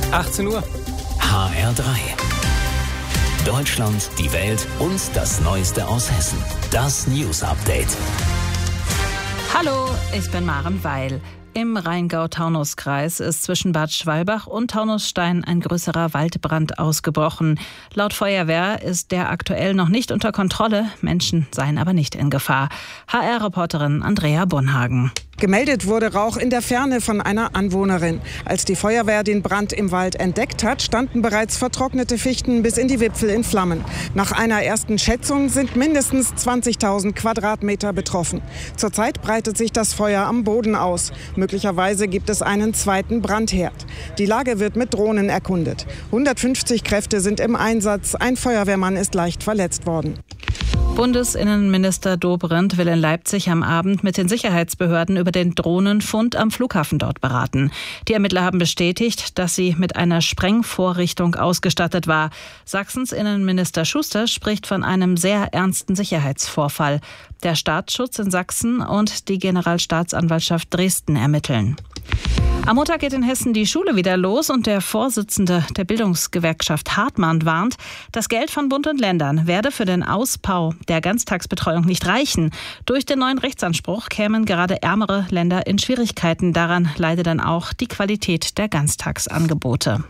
18 Uhr. HR3. Deutschland, die Welt und das Neueste aus Hessen. Das News Update. Hallo, ich bin Maren Weil. Im Rheingau-Taunus-Kreis ist zwischen Bad Schwalbach und Taunusstein ein größerer Waldbrand ausgebrochen. Laut Feuerwehr ist der aktuell noch nicht unter Kontrolle. Menschen seien aber nicht in Gefahr. HR-Reporterin Andrea Bonhagen. Gemeldet wurde Rauch in der Ferne von einer Anwohnerin. Als die Feuerwehr den Brand im Wald entdeckt hat, standen bereits vertrocknete Fichten bis in die Wipfel in Flammen. Nach einer ersten Schätzung sind mindestens 20.000 Quadratmeter betroffen. Zurzeit breitet sich das Feuer am Boden aus. Möglicherweise gibt es einen zweiten Brandherd. Die Lage wird mit Drohnen erkundet. 150 Kräfte sind im Einsatz. Ein Feuerwehrmann ist leicht verletzt worden. Bundesinnenminister Dobrindt will in Leipzig am Abend mit den Sicherheitsbehörden über den Drohnenfund am Flughafen dort beraten. Die Ermittler haben bestätigt, dass sie mit einer Sprengvorrichtung ausgestattet war. Sachsens Innenminister Schuster spricht von einem sehr ernsten Sicherheitsvorfall. Der Staatsschutz in Sachsen und die Generalstaatsanwaltschaft Dresden ermitteln. Am Montag geht in Hessen die Schule wieder los und der Vorsitzende der Bildungsgewerkschaft Hartmann warnt, das Geld von Bund und Ländern werde für den Ausbau der Ganztagsbetreuung nicht reichen. Durch den neuen Rechtsanspruch kämen gerade ärmere Länder in Schwierigkeiten. Daran leide dann auch die Qualität der Ganztagsangebote.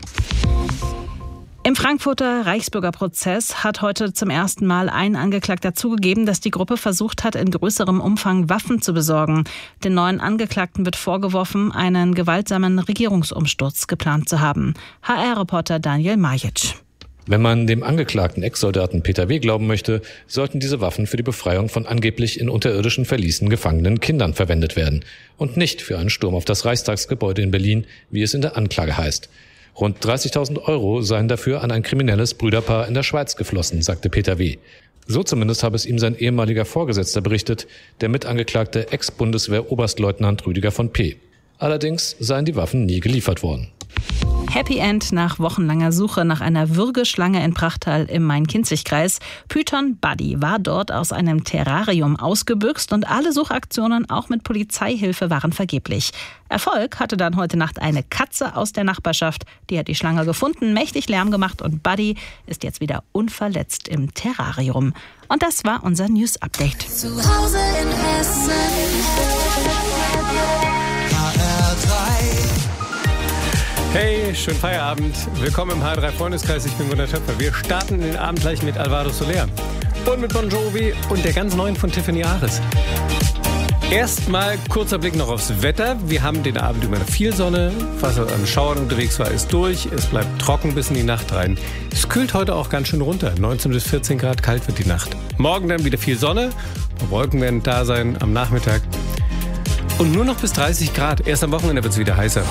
Im Frankfurter Reichsbürgerprozess hat heute zum ersten Mal ein Angeklagter zugegeben, dass die Gruppe versucht hat, in größerem Umfang Waffen zu besorgen. Den neuen Angeklagten wird vorgeworfen, einen gewaltsamen Regierungsumsturz geplant zu haben. HR-Reporter Daniel Majic. Wenn man dem angeklagten Ex-Soldaten Peter W. glauben möchte, sollten diese Waffen für die Befreiung von angeblich in unterirdischen Verließen gefangenen Kindern verwendet werden und nicht für einen Sturm auf das Reichstagsgebäude in Berlin, wie es in der Anklage heißt. Rund 30.000 € seien dafür an ein kriminelles Brüderpaar in der Schweiz geflossen, sagte Peter W. So zumindest habe es ihm sein ehemaliger Vorgesetzter berichtet, der mitangeklagte Ex-Bundeswehr-Oberstleutnant Rüdiger von P. Allerdings seien die Waffen nie geliefert worden. Happy End nach wochenlanger Suche nach einer Würgeschlange in Prachtal im Main-Kinzig-Kreis. Python Buddy war dort aus einem Terrarium ausgebüxt und alle Suchaktionen, auch mit Polizeihilfe, waren vergeblich. Erfolg hatte dann heute Nacht eine Katze aus der Nachbarschaft. Die hat die Schlange gefunden, mächtig Lärm gemacht und Buddy ist jetzt wieder unverletzt im Terrarium. Und das war unser News-Update. Zu Hause in Hessen. Hey, schönen Feierabend. Willkommen im HR3-Freundeskreis. Ich bin Gunnar Töpfer. Wir starten den Abend gleich mit Alvaro Soler und mit Bon Jovi und der ganz neuen von Tiffany Ares. Erstmal kurzer Blick noch aufs Wetter. Wir haben den Abend über viel Sonne. Was an Schauern unterwegs war, ist durch. Es bleibt trocken bis in die Nacht rein. Es kühlt heute auch ganz schön runter. 19 bis 14 Grad kalt wird die Nacht. Morgen dann wieder viel Sonne. Wolken werden da sein am Nachmittag. Und nur noch bis 30 Grad. Erst am Wochenende wird es wieder heißer.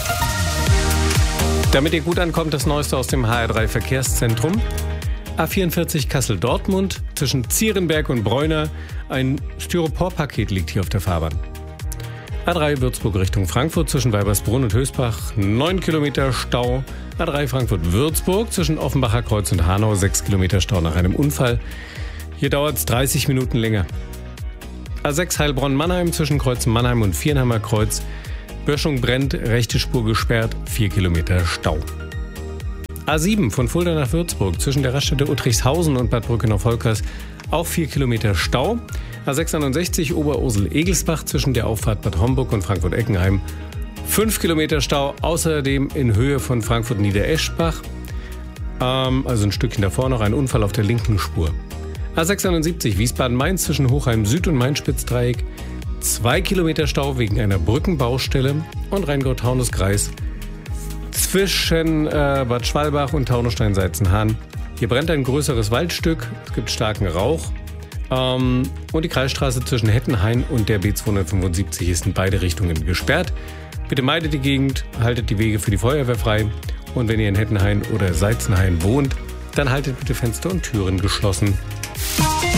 Damit ihr gut ankommt, das Neueste aus dem HR3 Verkehrszentrum. A44 Kassel-Dortmund zwischen Zierenberg und Bräuner. Ein Styroporpaket liegt hier auf der Fahrbahn. A3 Würzburg Richtung Frankfurt zwischen Weibersbrunn und Hösbach 9 Kilometer Stau. A3 Frankfurt-Würzburg zwischen Offenbacher Kreuz und Hanau 6 Kilometer Stau nach einem Unfall. Hier dauert es 30 Minuten länger. A6 Heilbronn-Mannheim zwischen Kreuz Mannheim und Viernheimer Kreuz. Böschung brennt, rechte Spur gesperrt, 4 Kilometer Stau. A7 von Fulda nach Würzburg zwischen der Raststätte Uttrichshausen und Bad Brücke-Volkers auch 4 Kilometer Stau. A661 Oberursel-Egelsbach zwischen der Auffahrt Bad Homburg und Frankfurt-Eckenheim 5 Kilometer Stau. Außerdem in Höhe von Frankfurt-Niedereschbach, also ein Stückchen davor noch ein Unfall auf der linken Spur. A671 Wiesbaden-Mainz zwischen Hochheim Süd und Main-Spitz-Dreieck 2 Kilometer Stau wegen einer Brückenbaustelle und Rheingau-Taunus-Kreis zwischen Bad Schwalbach und Taunusstein-Seizenhahn. Hier brennt ein größeres Waldstück, es gibt starken Rauch und die Kreisstraße zwischen Hettenhain und der B275 ist in beide Richtungen gesperrt. Bitte meidet die Gegend, haltet die Wege für die Feuerwehr frei und wenn ihr in Hettenhain oder Seizenhain wohnt, dann haltet bitte Fenster und Türen geschlossen.